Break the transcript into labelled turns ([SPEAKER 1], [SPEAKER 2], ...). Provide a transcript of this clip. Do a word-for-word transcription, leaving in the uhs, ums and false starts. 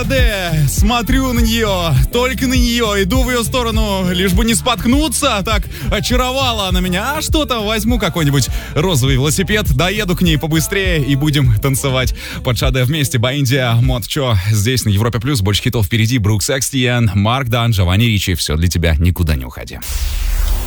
[SPEAKER 1] Шаде, смотрю на нее, только на нее, иду в ее сторону, лишь бы не споткнуться, так очаровала она меня. А что-то возьму какой-нибудь розовый велосипед, доеду к ней побыстрее и будем танцевать под Шаде вместе. Баиндия, Мод Чо, здесь на Европе Плюс, больше хитов впереди. Брукс Экстиен, Марк Дан, Джованни Ричи, все для тебя, никуда не уходи.